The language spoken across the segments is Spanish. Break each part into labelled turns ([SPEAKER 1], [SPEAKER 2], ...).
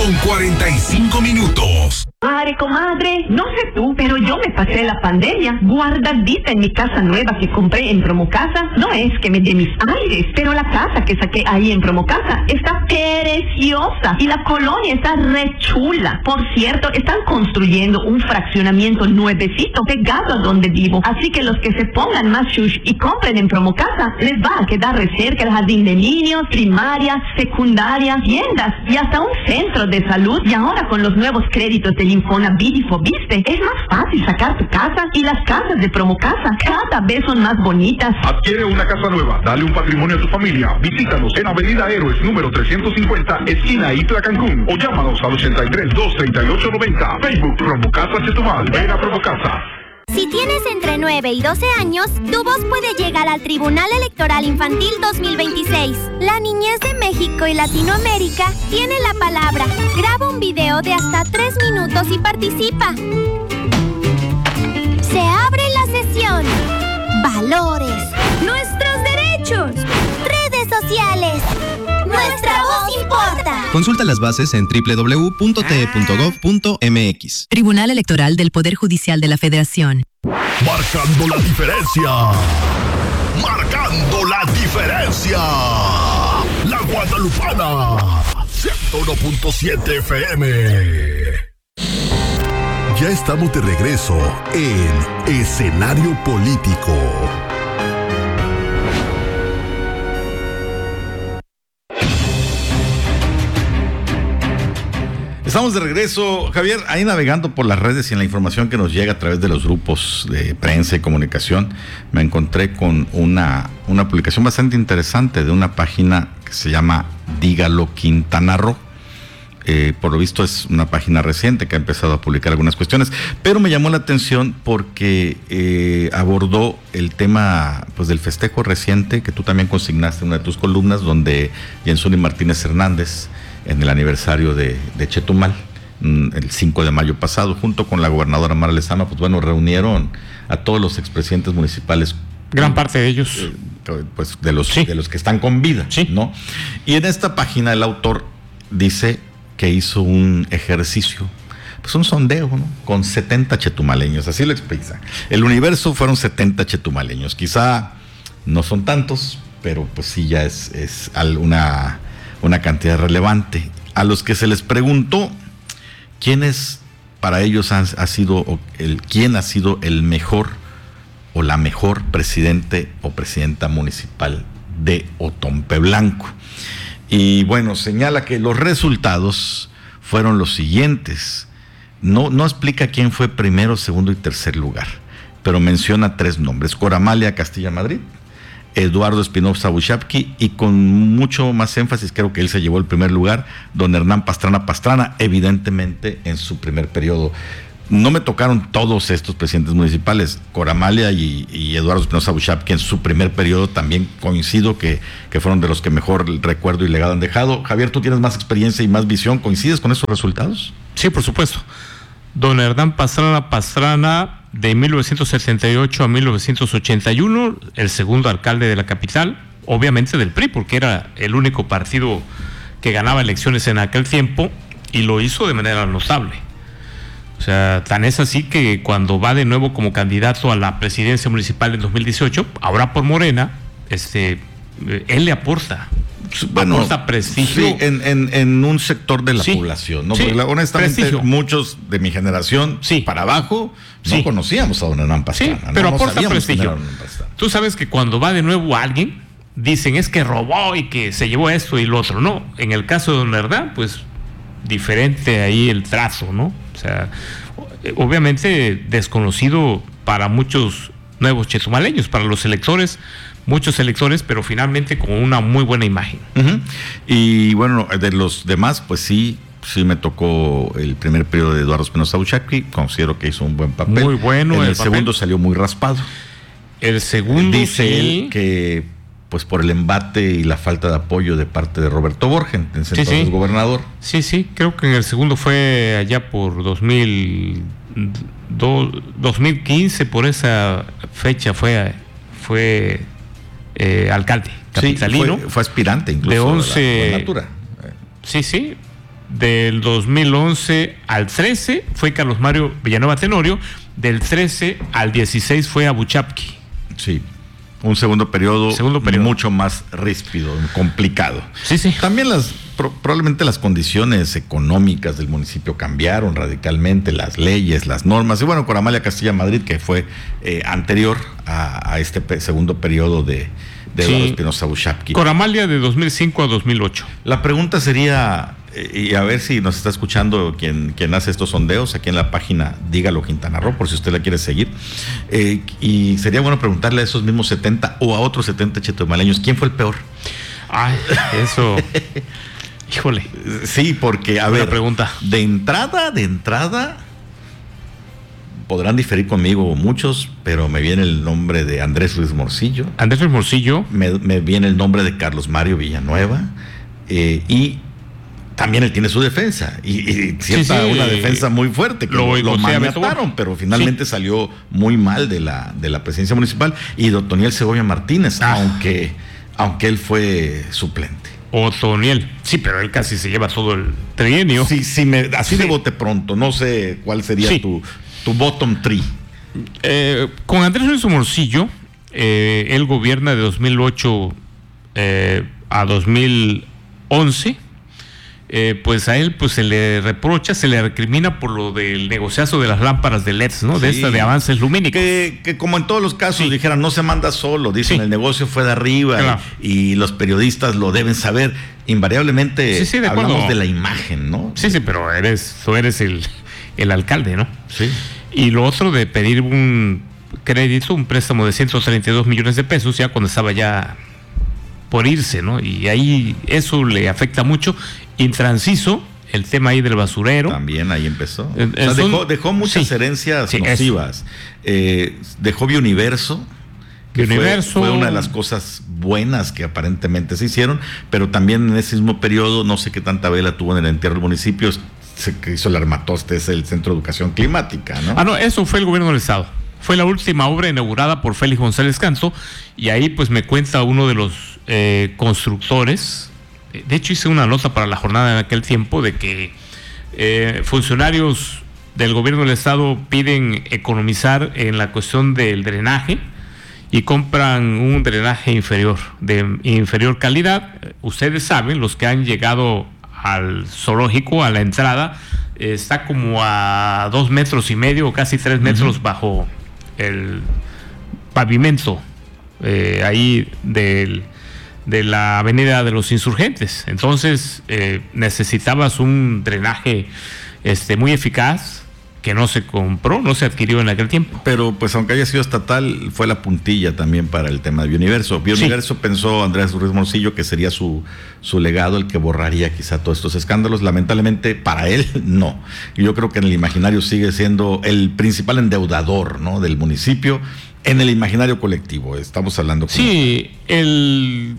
[SPEAKER 1] 6:45.
[SPEAKER 2] Madre, comadre, no sé tú, pero yo me pasé la pandemia guardadita en mi casa nueva que compré en Promocasa. No es que me dé mis aires, pero la casa que saqué ahí en Promocasa está preciosa y la colonia está re chula. Por cierto, están construyendo un fraccionamiento nuevecito pegado a donde vivo. Así que los que se pongan más shush y compren en Promocasa, les va a quedar re cerca el jardín de niños, primaria, secundaria, tiendas y hasta un centro de salud. Y ahora con los nuevos créditos del Infonavit y Fobiste, es más fácil sacar tu casa, y las casas de Promocasa cada vez son más bonitas.
[SPEAKER 3] Adquiere una casa nueva, dale un patrimonio a tu familia. Visítanos en Avenida Héroes número 350, esquina Itla, Cancún, o llámanos al 83-238-90. Facebook Promocasa Chetumal. Ven a Promocasa.
[SPEAKER 4] Si tienes entre 9 y 12 años, tu voz puede llegar al Tribunal Electoral Infantil 2026. La niñez de México y Latinoamérica tiene la palabra. Graba un video de hasta 3 minutos y participa. Se abre la sesión. Valores. Nuestros derechos. Redes sociales. Nuestra voz importa.
[SPEAKER 5] Consulta las bases en www.te.gov.mx.
[SPEAKER 6] Tribunal Electoral del Poder Judicial de la Federación.
[SPEAKER 1] Marcando la diferencia. Marcando la diferencia. La Guadalupana. 101.7 FM. Ya estamos de regreso en Escenario Político.
[SPEAKER 7] Estamos de regreso, Javier, ahí navegando por las redes y en la información que nos llega a través de los grupos de prensa y comunicación, me encontré con una publicación bastante interesante de una página que se llama Dígalo Quintana Roo. Por lo visto es una página reciente que ha empezado a publicar algunas cuestiones, pero me llamó la atención porque abordó el tema pues del festejo reciente que tú también consignaste en una de tus columnas, donde Jensuni Martínez Hernández, en el aniversario de Chetumal, el 5 de mayo pasado, junto con la gobernadora Mara Lezama, pues bueno, reunieron a todos los expresidentes municipales.
[SPEAKER 8] Gran parte de ellos.
[SPEAKER 7] Pues de los que están con vida, sí, ¿no? Y en esta página el autor dice que hizo un ejercicio, pues un sondeo, ¿no? Con 70 chetumaleños, así lo explica. El universo fueron 70 chetumaleños, quizá no son tantos, pero pues sí ya es una cantidad relevante, a los que se les preguntó quiénes para ellos quién ha sido el mejor o la mejor presidente o presidenta municipal de Otompe Blanco. Y bueno, señala que los resultados fueron los siguientes. No explica quién fue primero, segundo y tercer lugar, pero menciona 3 nombres: Cora Amalia Castilla Madrid, Eduardo Espinosa Buchapki, y con mucho más énfasis, creo que él se llevó el primer lugar, don Hernán Pastrana, evidentemente en su primer periodo. No me tocaron todos estos presidentes municipales, Cora Amalia y Eduardo Espinosa Buchapki en su primer periodo, también coincido que fueron de los que mejor recuerdo y legado han dejado. Javier, tú tienes más experiencia y más visión, ¿coincides con esos resultados?
[SPEAKER 8] Sí, por supuesto. Don Hernán Pastrana, de 1978 a 1981, el segundo alcalde de la capital, obviamente del PRI, porque era el único partido que ganaba elecciones en aquel tiempo, y lo hizo de manera notable. O sea, tan es así que cuando va de nuevo como candidato a la presidencia municipal en 2018, ahora por Morena, él le aporta prestigio.
[SPEAKER 7] Sí, en un sector de la población, ¿no?
[SPEAKER 8] Sí,
[SPEAKER 7] porque honestamente
[SPEAKER 8] prestigio.
[SPEAKER 7] Muchos de mi generación para abajo no conocíamos a don Hernán Pastrana.
[SPEAKER 8] Sí, pero
[SPEAKER 7] no
[SPEAKER 8] aporta prestigio.
[SPEAKER 7] Pastrana.
[SPEAKER 8] Tú sabes que cuando va de nuevo alguien, dicen es que robó y que se llevó esto y lo otro. No, en el caso de don Hernán, pues diferente ahí el trazo, ¿no? O sea, obviamente desconocido para muchos nuevos chetumaleños, para los electores, muchos electores, pero finalmente con una muy buena imagen.
[SPEAKER 7] Uh-huh. Y bueno, de los demás, pues sí me tocó el primer periodo de Eduardo Espinosa Buchapki, considero que hizo un buen papel.
[SPEAKER 8] Muy bueno.
[SPEAKER 7] En el segundo salió muy raspado.
[SPEAKER 8] El segundo,
[SPEAKER 7] dice él que pues por el embate y la falta de apoyo de parte de Roberto Borgen, entonces gobernador.
[SPEAKER 8] Sí, creo que en el segundo fue allá por 2015, por esa fecha fue alcalde capitalino.
[SPEAKER 7] Sí, fue aspirante incluso
[SPEAKER 8] de 11,
[SPEAKER 7] a la gobernatura.
[SPEAKER 8] Sí, Del 2011 al 13 fue Carlos Mario Villanueva Tenorio. Del 13 al 16 fue Abu Chapki.
[SPEAKER 7] Sí. Un segundo periodo mucho más ríspido, complicado.
[SPEAKER 8] Sí.
[SPEAKER 7] También probablemente las condiciones económicas del municipio cambiaron radicalmente, las leyes, las normas. Y bueno, con Amalia Castilla Madrid, que fue anterior a este segundo periodo de Eduardo Espinosa Buchapki.
[SPEAKER 8] Con Amalia de 2005 a 2008.
[SPEAKER 7] La pregunta sería, y a ver si nos está escuchando quien hace estos sondeos aquí en la página Dígalo Quintana Roo, por si usted la quiere seguir, y sería bueno preguntarle a esos mismos 70 o a otros 70 chetumaleños, ¿quién fue el peor?
[SPEAKER 8] Ay, eso... Híjole.
[SPEAKER 7] Sí, porque, a ver,
[SPEAKER 8] pregunta.
[SPEAKER 7] De entrada, podrán diferir conmigo muchos, pero me viene el nombre de Andrés Ruiz Morcillo.
[SPEAKER 8] Andrés Ruiz Morcillo.
[SPEAKER 7] Me viene el nombre de Carlos Mario Villanueva, y también él tiene su defensa, y una defensa muy fuerte, que lo maniataron, pero finalmente salió muy mal de la presidencia municipal, y don Otoniel Segovia Martínez, aunque él fue suplente.
[SPEAKER 8] Otoniel, sí, pero él casi se lleva todo el trienio.
[SPEAKER 7] Sí, así de bote pronto, no sé cuál sería tu bottom three.
[SPEAKER 8] Con Andrés Ruiz Morcillo, él gobierna de 2008 a 2011. Pues a él pues se le reprocha, se le recrimina por lo del negociazo de las lámparas de LEDs, ¿no? De esta de avances lumínicos.
[SPEAKER 7] Que como en todos los casos dijeran, no se manda solo, dicen el negocio fue de arriba, claro. y los periodistas lo deben saber. Invariablemente hablamos de la imagen, ¿no?
[SPEAKER 8] Sí, pero tú eres el alcalde, ¿no?
[SPEAKER 7] Sí.
[SPEAKER 8] Y lo otro de pedir un crédito, un préstamo de 132 millones de pesos, ya cuando estaba ya por irse, ¿no? Y ahí eso le afecta mucho. Intranciso, el tema ahí del basurero.
[SPEAKER 7] También ahí empezó. Dejó muchas herencias nocivas. Dejó Bioniverso, que fue una de las cosas buenas que aparentemente se hicieron, pero también en ese mismo periodo, no sé qué tanta vela tuvo en el entierro del municipio, se hizo el Armatoste, es el Centro de Educación Climática, ¿no?
[SPEAKER 8] No, eso fue el gobierno del estado. Fue la última obra inaugurada por Félix González Canto, y ahí pues me cuenta uno de los constructores. De hecho, hice una nota para La Jornada en aquel tiempo de que funcionarios del gobierno del estado piden economizar en la cuestión del drenaje y compran un drenaje de inferior calidad. Ustedes saben, los que han llegado al zoológico, a la entrada, está como a 2,5 metros o casi 3 metros bajo el pavimento ahí de la avenida de los Insurgentes. Entonces necesitabas un drenaje muy eficaz, que no se compró, no se adquirió en aquel tiempo.
[SPEAKER 7] Pero pues aunque haya sido estatal, fue la puntilla también para el tema de Bioniverso. Bioniverso pensó Andrés Ruiz Morcillo que sería su legado el que borraría quizá todos estos escándalos. Lamentablemente para él no. Y yo creo que en el imaginario sigue siendo el principal endeudador, ¿no?, del municipio. En el imaginario colectivo, estamos hablando.
[SPEAKER 8] Sí, el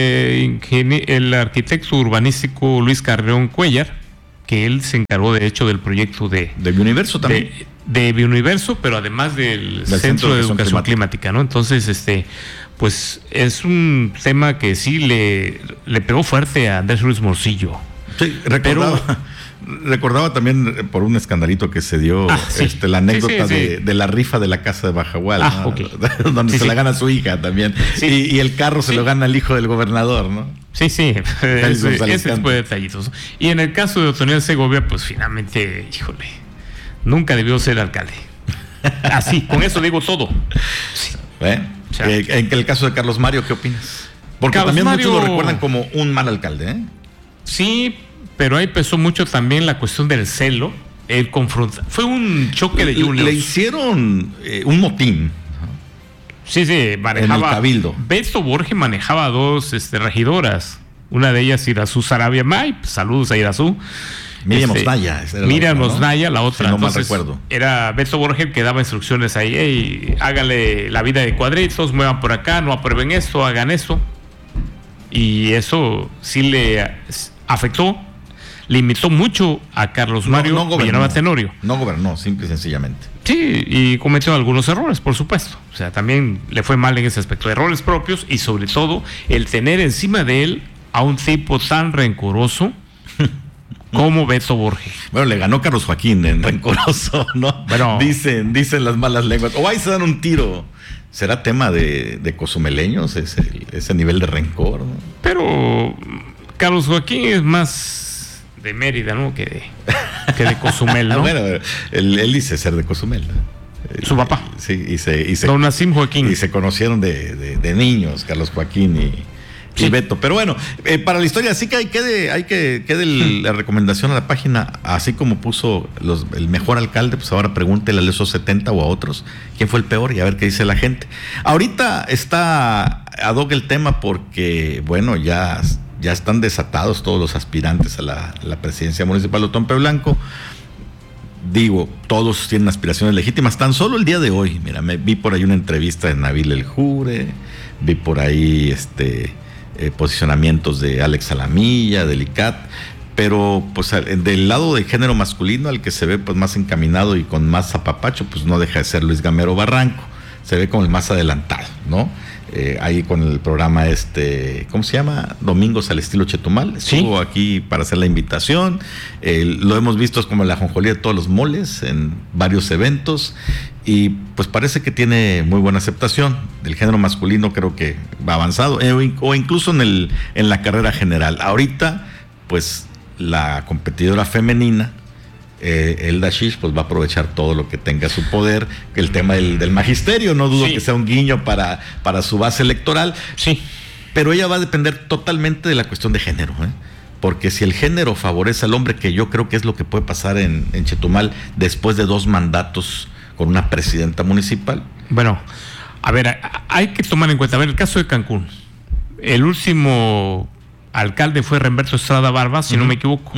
[SPEAKER 8] arquitecto urbanístico Luis Carreón Cuellar, que él se encargó de hecho del proyecto de
[SPEAKER 7] Bioniverso también.
[SPEAKER 8] De Bioniverso, pero además del Centro de Educación Climática, ¿no? Entonces, pues es un tema que sí le pegó fuerte a Andrés Ruiz Morcillo.
[SPEAKER 7] Sí, recordaba también por un escandalito que se dio la anécdota de la rifa de la casa de Bajagual, ¿no?
[SPEAKER 8] Okay.
[SPEAKER 7] Donde se la gana su hija también, y el carro se lo gana el hijo del gobernador, ¿no?
[SPEAKER 8] Sí, ese tipo de detallitos. Y en el caso de Otoniel Segovia, pues finalmente, híjole, nunca debió ser alcalde. Así, con eso digo todo.
[SPEAKER 7] Sí. En el caso de Carlos Mario, ¿qué opinas? Porque Carlos también Mario... muchos lo recuerdan como un mal alcalde, ¿eh?
[SPEAKER 8] Sí, pero ahí pesó mucho también la cuestión del celo, el confrontar. Fue un choque de juniors.
[SPEAKER 7] Le hicieron un motín.
[SPEAKER 8] Sí, manejaba.
[SPEAKER 7] En el Cabildo.
[SPEAKER 8] Beto Borges manejaba 2 regidoras. Una de ellas, Irazú Sarabia May. Saludos a Irazú.
[SPEAKER 7] Miriam Osnaya.
[SPEAKER 8] Miriam Osnaya, la otra.
[SPEAKER 7] Si no mal recuerdo.
[SPEAKER 8] Era Beto Borges que daba instrucciones ahí. Hey, hágale la vida de cuadritos, muevan por acá, no aprueben esto, hagan esto. Y eso sí le afectó. Limitó mucho a Carlos Mario Villanueva Tenorio.
[SPEAKER 7] No gobernó, simple y sencillamente.
[SPEAKER 8] Sí, y cometió algunos errores, por supuesto. O sea, también le fue mal en ese aspecto. Errores propios y sobre todo el tener encima de él a un tipo tan rencoroso como Beto Borges.
[SPEAKER 7] Bueno, le ganó Carlos Joaquín en rencoroso, ¿no?
[SPEAKER 8] Bueno,
[SPEAKER 7] dicen las malas lenguas. O ahí se dan un tiro. ¿Será tema de cozumeleños ese nivel de rencor, ¿no?
[SPEAKER 8] Pero Carlos Joaquín es más de Mérida, ¿no? que de Cozumel, ¿no?
[SPEAKER 7] Bueno, él dice ser de Cozumel, ¿no?
[SPEAKER 8] Su papá.
[SPEAKER 7] Sí,
[SPEAKER 8] Don Nacim Joaquín.
[SPEAKER 7] Y se conocieron de niños, Carlos Joaquín y Beto. Pero bueno, para la historia sí que quede la recomendación a la página, así como puso el mejor alcalde, pues ahora pregúntele a esos 70 o a otros quién fue el peor y a ver qué dice la gente. Ahorita está ad hoc el tema porque, bueno, ya están desatados todos los aspirantes a la presidencia municipal de Otompe Blanco. Digo, todos tienen aspiraciones legítimas. Tan solo el día de hoy, mira, me vi por ahí una entrevista de Nabil El Jure, vi por ahí posicionamientos de Alex Alamilla, del ICAT, pero pues del lado de género masculino, al que se ve pues más encaminado y con más apapacho, pues no deja de ser Luis Gamero Barranco. Se ve como el más adelantado, ¿no? Ahí con el programa ¿cómo se llama? Domingos al estilo Chetumal. Estuvo aquí para hacer la invitación. Lo hemos visto como la ajonjolía de todos los moles en varios eventos y pues parece que tiene muy buena aceptación. Del género masculino creo que va avanzado o incluso en la carrera general. Ahorita pues la competidora femenina Elda Shish pues va a aprovechar todo lo que tenga a su poder, el tema del magisterio, no dudo que sea un guiño para su base electoral, pero ella va a depender totalmente de la cuestión de género, porque si el género favorece al hombre, que yo creo que es lo que puede pasar en Chetumal después de 2 mandatos con una presidenta municipal.
[SPEAKER 8] Bueno, a ver, hay que tomar en cuenta, a ver, el caso de Cancún, el último alcalde fue Remberto Estrada Barba, si no me equivoco.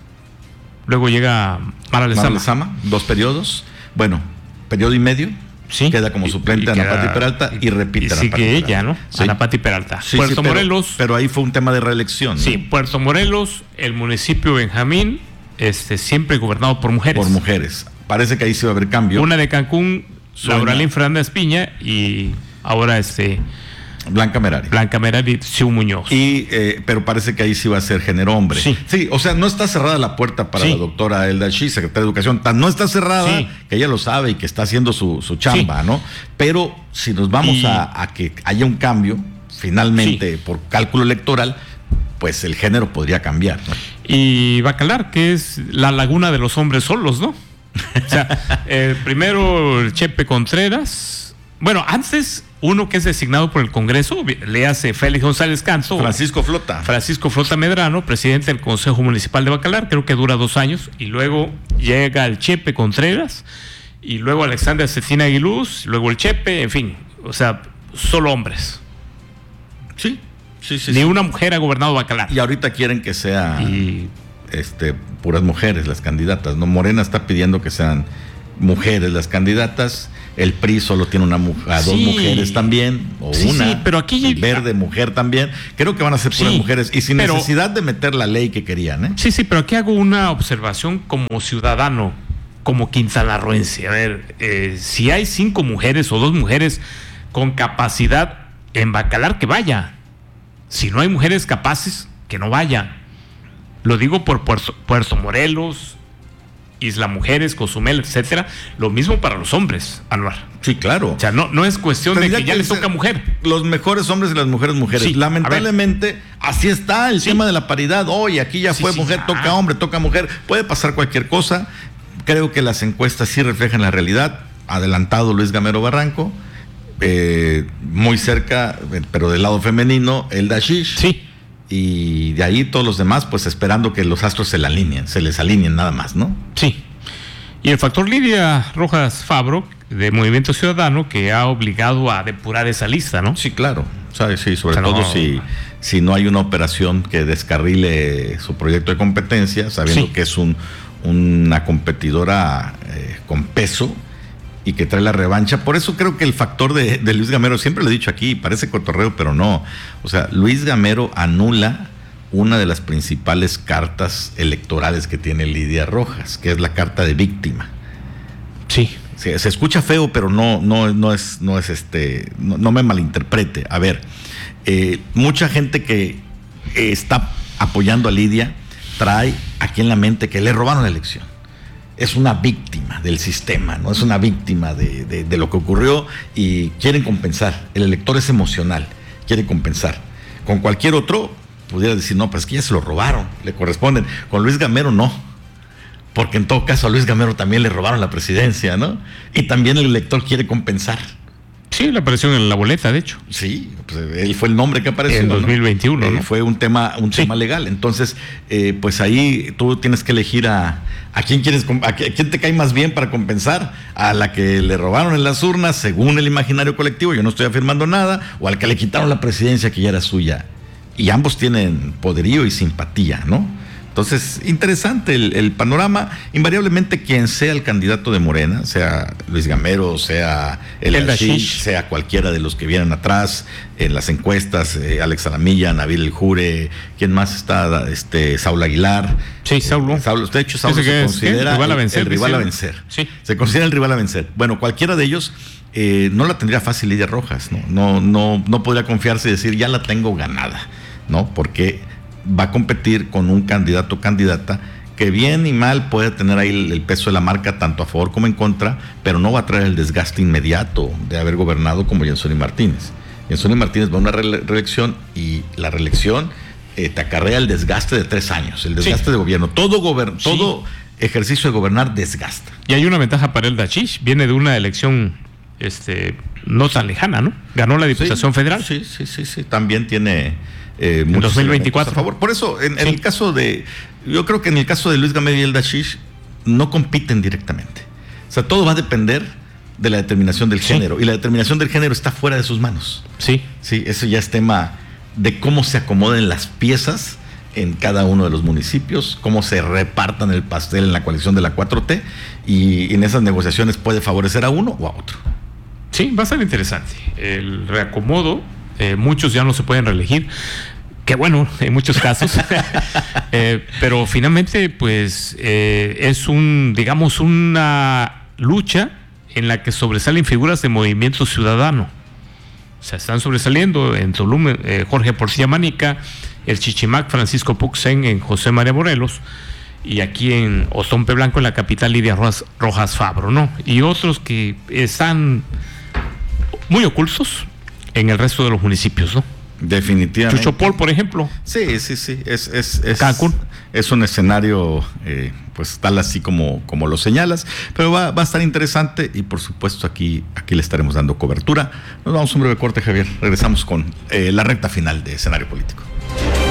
[SPEAKER 8] Luego llega Mara Lezama,
[SPEAKER 7] 2 periodos. Bueno, periodo y medio.
[SPEAKER 8] Sí.
[SPEAKER 7] Queda como suplente Ana Pati Peralta y repite Ana Pati
[SPEAKER 8] Peralta.
[SPEAKER 7] Ella,
[SPEAKER 8] ¿no?
[SPEAKER 7] Sí.
[SPEAKER 8] Ana Pati Peralta.
[SPEAKER 7] Sí,
[SPEAKER 8] Puerto Morelos.
[SPEAKER 7] Pero ahí fue un tema de reelección, ¿no?
[SPEAKER 8] Sí, Puerto Morelos, el municipio Benjamín, siempre gobernado por mujeres.
[SPEAKER 7] Por mujeres. Parece que ahí sí va a haber cambio.
[SPEAKER 8] Una de Cancún, Lauralín Fernández Piña y ahora
[SPEAKER 7] Blanca Merari,
[SPEAKER 8] Siu Muñoz.
[SPEAKER 7] Pero parece que ahí sí va a ser género hombre. Sí, o sea, no está cerrada la puerta para la doctora Elda Shish, secretaria de Educación. No está cerrada, que ella lo sabe y que está haciendo su chamba, ¿no? Pero si nos vamos a que haya un cambio, finalmente, por cálculo electoral, pues el género podría cambiar, ¿no?
[SPEAKER 8] Y Bacalar, que es la laguna de los hombres solos, ¿no? O sea, primero el Chepe Contreras. Bueno, antes uno que es designado por el Congreso, le hace Félix González Canto.
[SPEAKER 7] Francisco Flota
[SPEAKER 8] Medrano, presidente del Consejo Municipal de Bacalar, creo que dura 2 años, y luego llega el Chepe Contreras, y luego Alexandra Cetina Aguiluz, luego el Chepe, en fin, o sea, solo hombres.
[SPEAKER 7] Sí.
[SPEAKER 8] Ni una mujer ha gobernado Bacalar.
[SPEAKER 7] Y ahorita quieren que sea puras mujeres las candidatas, ¿no? Morena está pidiendo que sean mujeres las candidatas. El PRI solo tiene a 2 mujeres también, o una. Sí,
[SPEAKER 8] pero aquí
[SPEAKER 7] Verde, mujer también. Creo que van a ser puras mujeres y sin necesidad de meter la ley que querían, ¿eh?
[SPEAKER 8] Sí, pero aquí hago una observación como ciudadano, como quintanarroense. A ver, si hay 5 mujeres o 2 mujeres con capacidad en Bacalar, que vaya. Si no hay mujeres capaces, que no vaya. Lo digo por Puerto Morelos, Isla Mujeres, Cozumel, etcétera. Lo mismo para los hombres, Anuar.
[SPEAKER 7] Sí, claro.
[SPEAKER 8] O sea, no es cuestión de que ya les toca mujer.
[SPEAKER 7] Los mejores hombres y las mujeres. Sí, lamentablemente, así está el tema de la paridad. Hoy aquí ya fue mujer, toca hombre, toca mujer. Puede pasar cualquier cosa. Creo que las encuestas sí reflejan la realidad. Adelantado Luis Gamero Barranco. Muy cerca, pero del lado femenino, Elda Shish.
[SPEAKER 8] Sí.
[SPEAKER 7] Y de ahí todos los demás, pues esperando que los astros se les alineen nada más, ¿no?
[SPEAKER 8] Sí. Y el factor Lidia Rojas Fabro, de Movimiento Ciudadano, que ha obligado a depurar esa lista, ¿no?
[SPEAKER 7] Sí, claro. Sí, sobre todo si no hay una operación que descarrile su proyecto de competencia, sabiendo que es una competidora con peso y que trae la revancha. Por eso creo que el factor de Luis Gamero, siempre lo he dicho aquí, parece cotorreo, pero no. O sea, Luis Gamero anula una de las principales cartas electorales que tiene Lidia Rojas, que es la carta de víctima.
[SPEAKER 8] Sí.
[SPEAKER 7] Se escucha feo, pero no me malinterprete. A ver, mucha gente que está apoyando a Lidia trae aquí en la mente que le robaron la elección. Es una víctima del sistema, ¿no? Es una víctima de lo que ocurrió y quieren compensar. El elector es emocional, quiere compensar. Con cualquier otro pudiera decir, no, pues es que ya se lo robaron, le corresponden. Con Luis Gamero no, porque en todo caso a Luis Gamero también le robaron la presidencia, ¿no? Y también el elector quiere compensar.
[SPEAKER 8] Sí, la apareció en la boleta, de hecho.
[SPEAKER 7] Sí, pues él fue el nombre que apareció.
[SPEAKER 8] En 2021, ¿no?
[SPEAKER 7] Fue un tema legal. Entonces, pues ahí tú tienes que elegir a quién quieres, a quién te cae más bien para compensar, a la que le robaron en las urnas, según el imaginario colectivo, yo no estoy afirmando nada, o al que le quitaron la presidencia que ya era suya. Y ambos tienen poderío y simpatía, ¿no? Entonces, interesante el panorama. Invariablemente, quien sea el candidato de Morena, sea Luis Gamero, sea el Dashish, sea cualquiera de los que vienen atrás en las encuestas, Alex Alamilla, Nabil El Jure, ¿quién más está? Saúl Aguilar.
[SPEAKER 8] Sí, Saúl.
[SPEAKER 7] De hecho, Saúl se considera el rival a vencer.
[SPEAKER 8] Sí.
[SPEAKER 7] Se considera el rival a vencer. Bueno, cualquiera de ellos no la tendría fácil Lidia Rojas, ¿no? No podría confiarse y decir, ya la tengo ganada, ¿no? Porque va a competir con un candidato o candidata que bien y mal puede tener ahí el peso de la marca tanto a favor como en contra, pero no va a traer el desgaste inmediato de haber gobernado como Jensoni Martínez. Jensoni Martínez va a una reelección y la reelección te acarrea el desgaste de 3 años, el desgaste de gobierno. Todo ejercicio de gobernar desgasta.
[SPEAKER 8] Y hay una ventaja para el Dashish, viene de una elección no tan lejana, ¿no? Ganó la Diputación Federal.
[SPEAKER 7] Sí, también tiene
[SPEAKER 8] en 2024
[SPEAKER 7] a favor. Por eso, en el caso yo creo que en el caso de Luis Gamero y el Dashish no compiten directamente. O sea, todo va a depender de la determinación del género, y la determinación del género está fuera de sus manos.
[SPEAKER 8] Sí,
[SPEAKER 7] eso ya es tema de cómo se acomoden las piezas en cada uno de los municipios, cómo se repartan el pastel en la coalición de la 4T, y en esas negociaciones puede favorecer a uno o a otro.
[SPEAKER 8] Sí, va a ser interesante. El reacomodo, muchos ya no se pueden reelegir, que bueno, en muchos casos, pero finalmente pues es una lucha en la que sobresalen figuras de Movimiento Ciudadano. O sea, están sobresaliendo en Tulum Jorge Porcilla Manica, el Chichimac Francisco Puxen en José María Morelos, y aquí en Otompe Blanco, en la capital, Lidia Rojas Fabro, ¿no? Y otros que están muy ocultos en el resto de los municipios, ¿no?
[SPEAKER 7] Definitivamente.
[SPEAKER 8] Chuchopol, por ejemplo.
[SPEAKER 7] Sí. Es
[SPEAKER 8] Cancún.
[SPEAKER 7] Es un escenario, pues tal así como lo señalas, pero va a estar interesante, y por supuesto aquí le estaremos dando cobertura. Nos vamos a un breve corte, Javier. Regresamos con la recta final de Escenario Político.